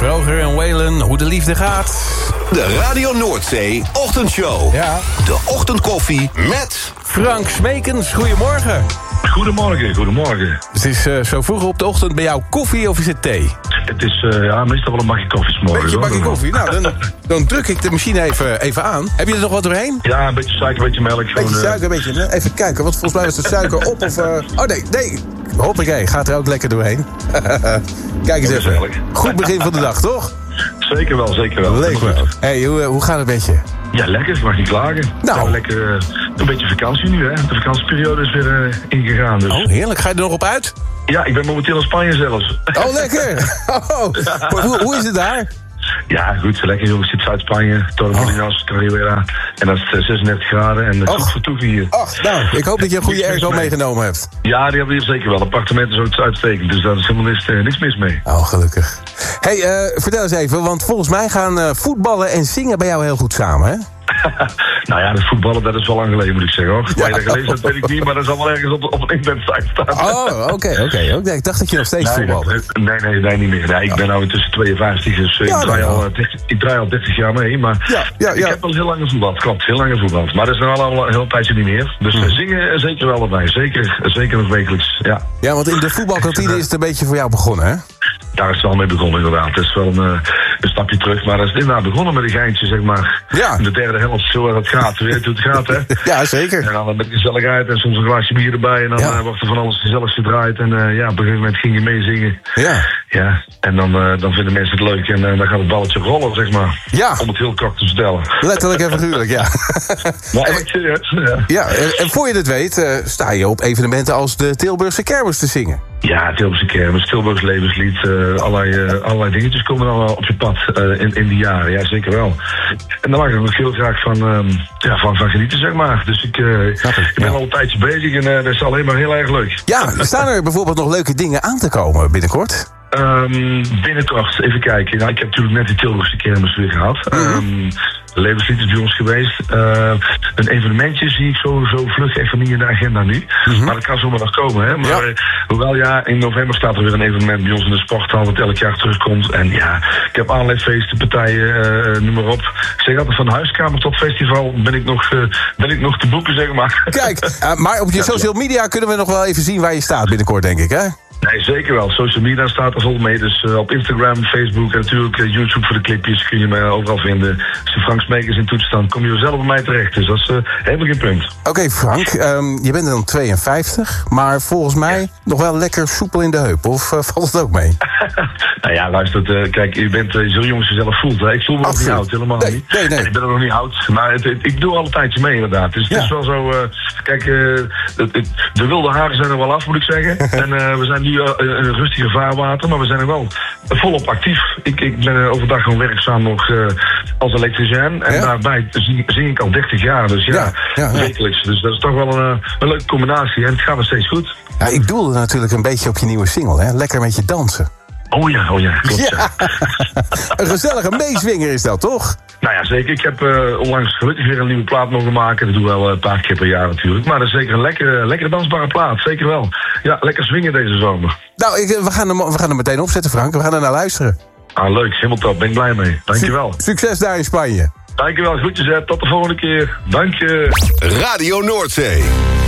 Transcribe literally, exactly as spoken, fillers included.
Vroger en Waylon, hoe de liefde gaat. De Radio Noordzee Ochtendshow. Ja. De ochtendkoffie met Frank Smekens, goedemorgen. Goedemorgen, goedemorgen. Het is uh, zo vroeg op de ochtend bij jou koffie of is het thee? Het is uh, ja, meestal wel een bakje koffie 's morgens. Beetje bakje koffie. Nou, dan, dan druk ik de machine even, even aan. Heb je er nog wat doorheen? Ja, een beetje suiker, een beetje melk. Beetje gewoon, suiker, een beetje... Even kijken, want volgens mij was de suiker op of... Uh... Oh nee, nee. Hoppakee, gaat er ook lekker doorheen. Kijk eens even. Goed begin van de dag, toch? Zeker wel, zeker wel. Leuk wel. Hey, hoe, hoe gaat het met je? Ja, lekker. Ik mag niet klagen. Nou. Ja, lekker uh, een beetje vakantie nu, hè. De vakantieperiode is weer uh, ingegaan. Dus. Oh, heerlijk. Ga je er nog op uit? Ja, ik ben momenteel in Spanje zelfs. Oh, lekker. Oh, ja. hoe, hoe is het daar? Ja, goed. Lekker jongens. Ik zit Zuid-Spanje. Torremolinos, Carrera. En dat is zesendertig graden. En het is goed voor toe hier. Ach, nou, ik hoop dat je een goede airco meegenomen hebt. Ja, die hebben we hier zeker wel. Appartementen is ook uitstekend. Dus daar is helemaal niks, uh, niks mis mee. Oh, gelukkig. Hey, uh, vertel eens even. Want volgens mij gaan uh, voetballen en zingen bij jou heel goed samen, hè? Nou ja, het voetballen, dat is wel lang geleden, moet ik zeggen, hoor. Waar je dat gelezen hebt, weet ik niet, maar dat zal wel ergens op, op een internetsite staan. Oh, oké, oké. Okay, okay. Ik dacht dat je nog steeds nee, voetbalde. Nee, nee, nee, niet meer. Nee, ik ben nu intussen tweeënvijftig, dus ja, ik, draai al, ik draai al dertig jaar mee. Maar ja, ja, ja. ik heb wel heel lang gevoetbald, klopt, heel lang gevoetbald. Maar dat is nu al een heel tijdje niet meer. Dus mm. zingen zeker wel erbij, zeker, zeker nog wekelijks, ja. Ja, want in de voetbalkantine is het een beetje voor jou begonnen, hè? Daar is het wel mee begonnen, inderdaad. Het is wel een, een stapje terug, maar dat is inderdaad begonnen met een geintje, zeg maar. Ja. In de derde helft, zo waar het gaat, weet je hoe het gaat, hè? Ja, zeker. En dan met gezelligheid en soms een glaasje bier erbij en dan ja. uh, wordt er van alles gezellig gedraaid. En uh, ja, op een gegeven moment ging je meezingen. Ja. Ja, en dan, uh, dan vinden mensen het leuk en uh, dan gaat het balletje rollen, zeg maar. Ja. Om het heel kort te vertellen. Letterlijk en figuurlijk, ja. Maar echt serieus, ja. Ja, en, en voor je het weet, uh, sta je op evenementen als de Tilburgse Kermis te zingen. Ja, Tilburgse Kermis, Tilburgs levenslied, uh, allerlei, uh, allerlei dingetjes komen dan op je pad uh, in, in die jaren, ja zeker wel. En daar mag ik nog heel graag van, um, ja, van, van genieten, zeg maar. Dus ik, uh, ik ben ja. al een tijdje bezig en uh, dat is alleen maar heel erg leuk. Ja, staan er bijvoorbeeld nog leuke dingen aan te komen binnenkort? Um, binnenkort, even kijken. Nou, ik heb natuurlijk net die Tilburgse Kermis weer gehad. Mm-hmm. Um, de levenslied is bij ons geweest. Uh, een evenementje zie ik sowieso vlug even niet in de agenda nu. Mm-hmm. Maar dat kan zomaar nog komen, hè. Maar ja. uh, hoewel ja, in november staat er weer een evenement bij ons in de sporthal wat elk jaar terugkomt. En ja, ik heb aanleeffeesten, partijen, uh, noem maar op. Ik zeg altijd van huiskamer tot festival ben ik nog, uh, ben ik nog te boeken, zeg maar. Kijk, uh, maar op je ja, social media kunnen we nog wel even zien waar je staat binnenkort, denk ik, hè? Nee, zeker wel. Social media staat er vol mee. Dus uh, op Instagram, Facebook en natuurlijk uh, YouTube voor de clipjes kun je me overal vinden. Als je Frank Smekens in toets dan kom je zelf bij mij terecht. Dus dat is uh, helemaal geen punt. Oké, okay, Frank. Um, je bent dan tweeënvijftig, maar volgens mij ja. nog wel lekker soepel in de heup. Of uh, valt het ook mee? Nou ja, luister. Uh, kijk, je bent uh, zo jong als je zelf voelt. Hè. Ik voel me nog niet oud, helemaal nee, niet. Nee, nee. En ik ben er nog niet oud. Maar het, het, ik doe al een tijdje mee, inderdaad. Dus ja. het is wel zo... Uh, kijk, uh, het, het, de wilde haren zijn er wel af, moet ik zeggen. En uh, we zijn nu... Uh, een rustige vaarwater, maar we zijn er wel volop actief. Ik, ik ben overdag gewoon werkzaam nog uh, als elektricien. En ja. daarbij zing, zing ik al dertig jaar, dus ja, ja, ja, ja. wekelijks. Dus dat is toch wel een, een leuke combinatie. En het gaat nog steeds goed. Ja, ik doelde natuurlijk een beetje op je nieuwe single, hè? Lekker met je dansen. Oh ja, oh ja, klopt. Ja. Een gezellige meeswinger is dat, toch? Nou ja, zeker. Ik heb uh, onlangs gelukkig weer een nieuwe plaat mogen maken. Dat doen we wel een paar keer per jaar natuurlijk. Maar dat is zeker een lekkere, lekkere dansbare plaat, zeker wel. Ja, lekker swingen deze zomer. Nou, ik, we, gaan hem, we gaan hem meteen opzetten, Frank. We gaan er naar luisteren. Ah, leuk. Helemaal top. Ben ik blij mee. Dankjewel. Su- succes daar in Spanje. Dankjewel. Groetjes, hè. Tot de volgende keer. Dank je. Radio Noordzee.